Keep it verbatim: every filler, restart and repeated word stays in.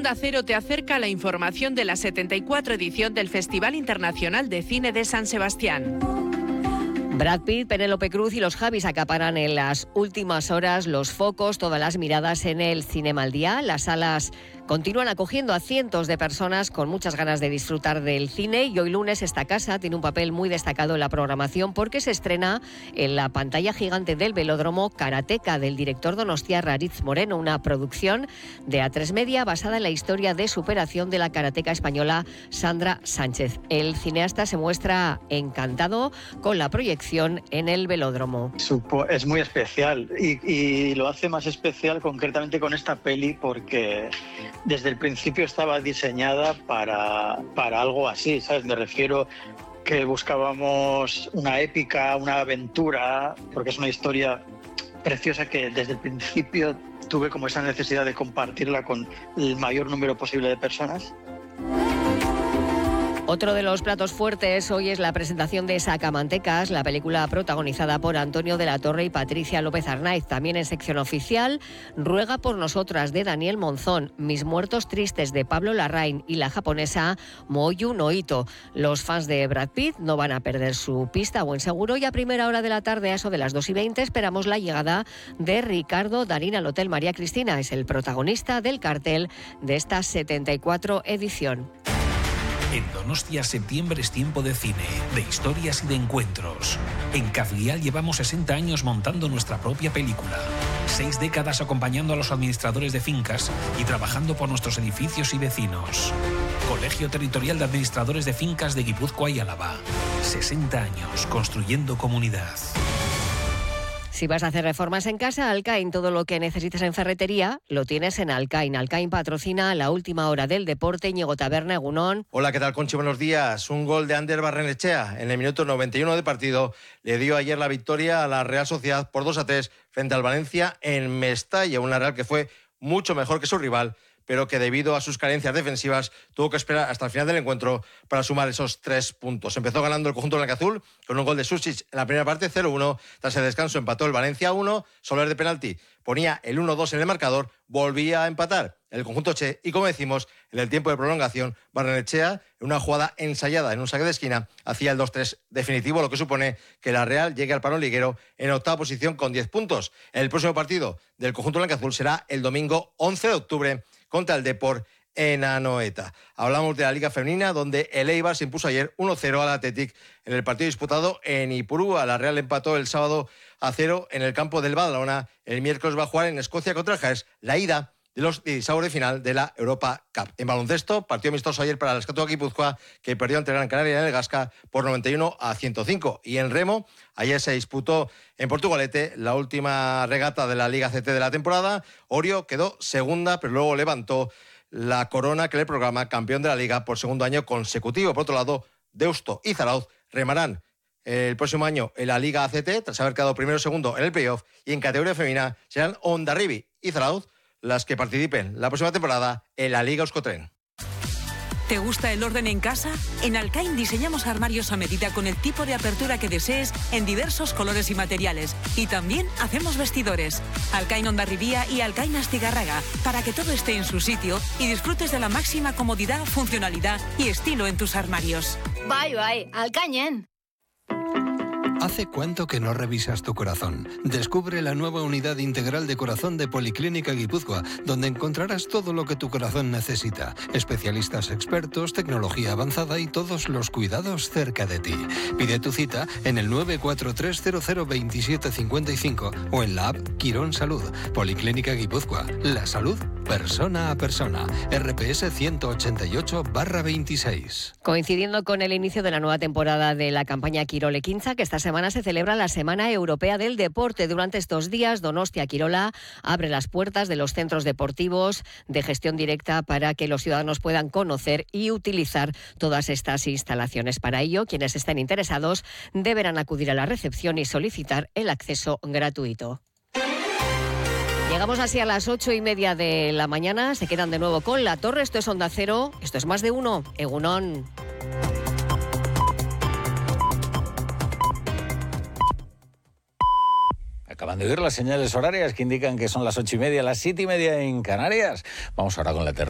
Onda Cero te acerca la información de la setenta y cuatro edición del Festival Internacional de Cine de San Sebastián. Brad Pitt, Penélope Cruz y los Javis acaparan en las últimas horas los focos, todas las miradas en el Cinema al Día. Las salas continúan acogiendo a cientos de personas con muchas ganas de disfrutar del cine y hoy lunes esta casa tiene un papel muy destacado en la programación porque se estrena en la pantalla gigante del Velódromo Karateka del director donostiarra Aritz Moreno, una producción de A tres Media basada en la historia de superación de la karateca española Sandra Sánchez. El cineasta se muestra encantado con la proyección en el Velódromo. Es muy especial y, y lo hace más especial concretamente con esta peli porque desde el principio estaba diseñada para, para algo así, ¿sabes? Me refiero que buscábamos una épica, una aventura, porque es una historia preciosa que desde el principio tuve como esa necesidad de compartirla con el mayor número posible de personas. Otro de los platos fuertes hoy es la presentación de Sacamantecas, la película protagonizada por Antonio de la Torre y Patricia López Arnaiz. También en sección oficial, Ruega por nosotras de Daniel Monzón, Mis muertos tristes de Pablo Larraín y la japonesa Moyu Noito. Los fans de Brad Pitt no van a perder su pista, buen seguro, y a primera hora de la tarde, a eso de las dos y veinte, esperamos la llegada de Ricardo Darín al Hotel María Cristina. Es el protagonista del cartel de esta setenta y cuatro edición. En Donostia, septiembre es tiempo de cine, de historias y de encuentros. En Caflial llevamos sesenta años montando nuestra propia película. Seis décadas acompañando a los administradores de fincas y trabajando por nuestros edificios y vecinos. Colegio Territorial de Administradores de Fincas de Guipúzcoa y Álava. sesenta años construyendo comunidad. Si vas a hacer reformas en casa, Alcain, todo lo que necesites en ferretería, lo tienes en Alcain. Alcain patrocina la última hora del deporte. Íñigo Taberna, Egunón. Hola, ¿qué tal, Conchi? Buenos días. Un gol de Ander Barrenechea en el minuto noventa y uno de partido le dio ayer la victoria a la Real Sociedad por dos a tres frente al Valencia en Mestalla, una Real que fue mucho mejor que su rival, pero que debido a sus carencias defensivas tuvo que esperar hasta el final del encuentro para sumar esos tres puntos. Empezó ganando el conjunto blanquiazul con un gol de Susic en la primera parte, cero uno. Tras el descanso empató el Valencia uno, Soler de penalti ponía el uno dos en el marcador, volvía a empatar el conjunto che y, como decimos, en el tiempo de prolongación, Barrenechea, en una jugada ensayada en un saque de esquina, hacía el dos tres definitivo, lo que supone que la Real llegue al parón liguero en octava posición con diez puntos. El próximo partido del conjunto blanquiazul será el domingo once de octubre contra el Depor en Anoeta. Hablamos de la Liga Femenina, donde el Eibar se impuso ayer uno cero al Athletic en el partido disputado en Ipurúa. La Real empató el sábado a cero en el campo del Badalona. El miércoles va a jugar en Escocia contra el Jaén la ida de los dieciséis de final de la Europa Cup. En baloncesto, partido amistoso ayer para el Escatu Guipúzcoa, que perdió ante Gran Canaria en el Gasca por noventa y uno a ciento cinco. Y en remo, ayer se disputó en Portugalete la última regata de la Liga C T de la temporada. Orio quedó segunda, pero luego levantó la corona que le programa campeón de la Liga por segundo año consecutivo. Por otro lado, Deusto y Zarauz remarán el próximo año en la Liga A C T, tras haber quedado primero o segundo en el playoff, y en categoría femenina serán Hondarribi y Zarauz las que participen la próxima temporada en la Liga Euskotren. ¿Te gusta el orden en casa? En Alcain diseñamos armarios a medida con el tipo de apertura que desees en diversos colores y materiales. Y también hacemos vestidores. Alcain Hondarribía y Alcain Astigarraga, para que todo esté en su sitio y disfrutes de la máxima comodidad, funcionalidad y estilo en tus armarios. Bye, bye. Alcañen. ¿Hace cuánto que no revisas tu corazón? Descubre la nueva unidad integral de corazón de Policlínica Guipúzcoa, donde encontrarás todo lo que tu corazón necesita. Especialistas expertos, tecnología avanzada y todos los cuidados cerca de ti. Pide tu cita en el nueve cuatro tres cero cero dos siete cinco cinco o en la app Quirón Salud. Policlínica Guipúzcoa. La salud persona a persona. R P S ciento ochenta y ocho barra veintiséis. Coincidiendo con el inicio de la nueva temporada de la campaña Quirol Equintza, que esta semana se celebra la Semana Europea del Deporte. Durante estos días, Donostia Quirola abre las puertas de los centros deportivos de gestión directa para que los ciudadanos puedan conocer y utilizar todas estas instalaciones. Para ello, quienes estén interesados deberán acudir a la recepción y solicitar el acceso gratuito. Llegamos así a las ocho y media de la mañana. Se quedan de nuevo con La Torre. Esto es Onda Cero. Esto es Más de Uno. Egunón. Acaban de oír las señales horarias que indican que son las ocho y media, las siete y media en Canarias. Vamos ahora con la tertulia.